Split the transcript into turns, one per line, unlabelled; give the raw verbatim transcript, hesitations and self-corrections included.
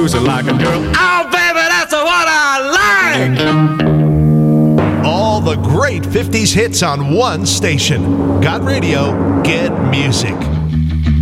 cruising like a girl. Oh, baby, that's what I like.
All the great fifties hits on one station. Got Radio, get music.